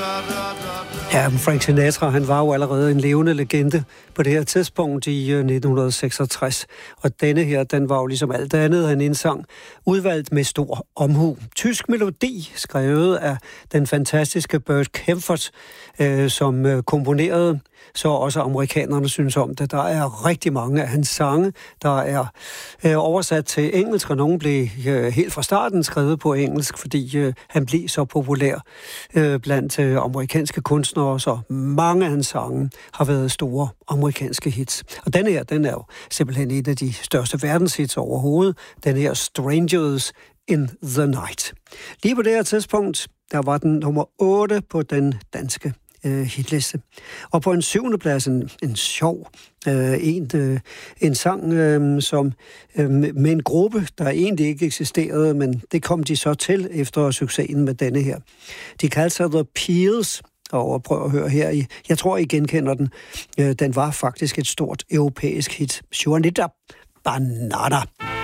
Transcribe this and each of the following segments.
Ja, Frank Sinatra, han var jo allerede en levende legende på det her tidspunkt i 1966. Og denne her, den var jo ligesom alt andet, han indsang, udvalgt med stor omhu. Tysk melodi, skrevet af den fantastiske Bert Kaempfert, som komponerede, så også amerikanerne synes om det. Der er rigtig mange af hans sange, der er oversat til engelsk, og nogle blev helt fra starten skrevet på engelsk, fordi han blev så populær blandt amerikanske kunstnere, så mange af hans sange har været store amerikanske hits. Og den her, den er jo simpelthen et af de største verdenshits overhovedet. Den her Strangers in the Night. Lige på det her tidspunkt, der var den nummer 8 på den danske hitliste. Og på en 7. plads, en sjov en sang som med en gruppe, der egentlig ikke eksisterede, men det kom de så til efter succesen med denne her. De kaldte sig The Peels, og prøv at høre her. Jeg tror, I genkender den. Den var faktisk et stort europæisk hit. Juanita Banana.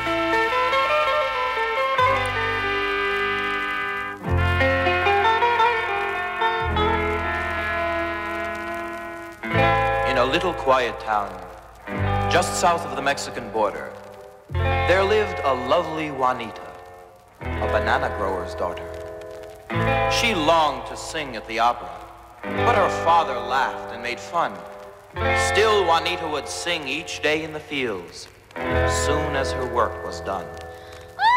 A little quiet town, just south of the Mexican border, there lived a lovely Juanita, a banana grower's daughter. She longed to sing at the opera, but her father laughed and made fun. Still, Juanita would sing each day in the fields, soon as her work was done.